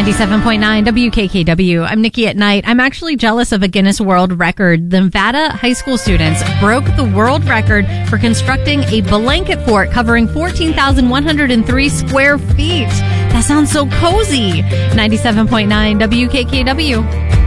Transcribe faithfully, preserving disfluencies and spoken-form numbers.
ninety-seven point nine W K K W. I'm Nikki at Night. I'm actually jealous of a Guinness World Record. The Nevada high school students broke the world record for constructing a blanket fort covering fourteen thousand one hundred three square feet. That sounds so cozy. ninety-seven point nine W K K W.